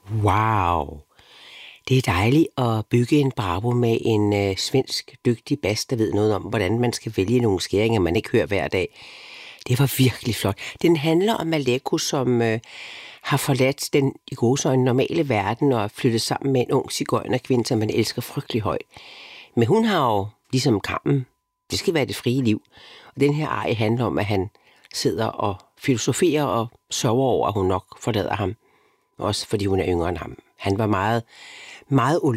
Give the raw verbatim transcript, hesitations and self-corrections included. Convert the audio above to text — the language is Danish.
Wow! Det er dejligt at bygge en Bravo med en øh, svensk dygtig bas, der ved noget om, hvordan man skal vælge nogle skæringer, man ikke hører hver dag. Det var virkelig flot. Den handler om Aleko, som øh, har forladt den i gåseøjne normale verden og er flyttet sammen med en ung sigøjnerkvinde, som man elsker frygtelig højt. Men hun har jo, ligesom Kampen, det skal være det frie liv. Og den her arie handler om, at han sidder og filosoferer og sørger over, at hun nok forlader ham. Også fordi hun er yngre end ham. Han var meget, meget